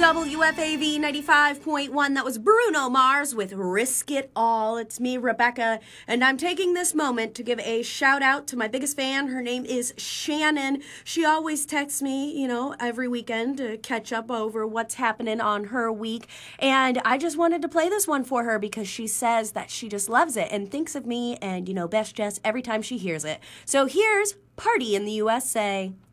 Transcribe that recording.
WFAV 95.1. That was Bruno Mars with Risk It All. It's me, Rebecca, and I'm taking this moment to give a shout out to my biggest fan. Her name is Shannon. She always texts me, every weekend to catch up over what's happening on her week. And I just wanted to play this one for her because she says that she just loves it and thinks of me and, Best Jess every time she hears it. So here's Party in the USA.